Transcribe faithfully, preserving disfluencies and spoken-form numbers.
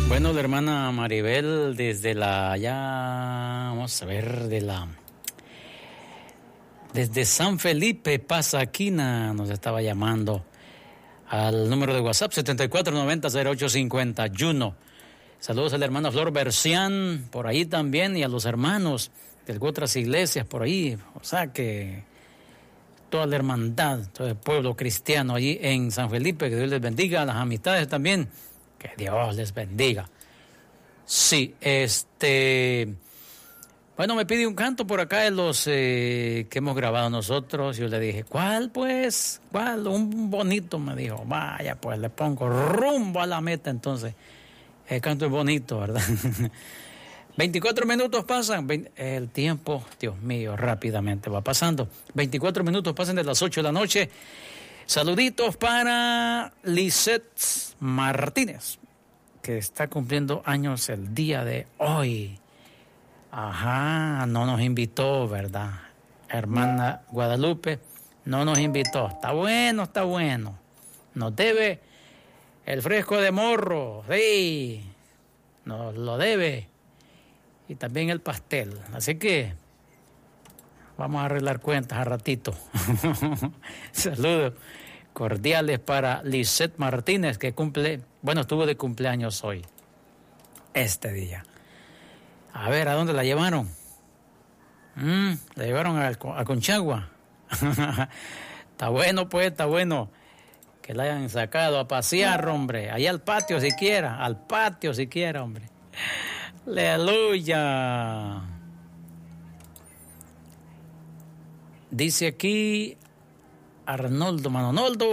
Bueno, la hermana Maribel desde la, allá, vamos a ver, de la, desde San Felipe, Pasaquina, nos estaba llamando al número de WhatsApp setenta y cuatro noventa cero ocho cincuenta y uno. Saludos a la hermana Flor Bercián, por ahí también, y a los hermanos de otras iglesias por ahí, o sea que toda la hermandad, todo el pueblo cristiano allí en San Felipe, que Dios les bendiga, a las amistades también, que Dios les bendiga. Sí, este, bueno, me pide un canto por acá de los eh, que hemos grabado nosotros. Yo le dije, ¿cuál pues? ¿Cuál? Un bonito, me dijo. Vaya, pues le pongo rumbo a la meta entonces. El canto es bonito, ¿verdad? veinticuatro minutos pasan, el tiempo, Dios mío, rápidamente va pasando. veinticuatro minutos pasan de las ocho de la noche. Saluditos para Lisette Martínez, que está cumpliendo años el día de hoy. Ajá, no nos invitó, ¿verdad? Hermana Guadalupe, no nos invitó. Está bueno, está bueno. Nos debe el fresco de morro, sí, nos lo debe. Y también el pastel. Así que vamos a arreglar cuentas a ratito. Saludos cordiales para Lisette Martínez, que cumple, bueno, estuvo de cumpleaños hoy, este día. A ver, ¿a dónde la llevaron? Mm, la llevaron a, a Conchagua. Está bueno, pues, está bueno. Que la hayan sacado a pasear, hombre. Allá al patio siquiera, al patio siquiera, hombre. Aleluya. Dice aquí Arnoldo Manonoldo.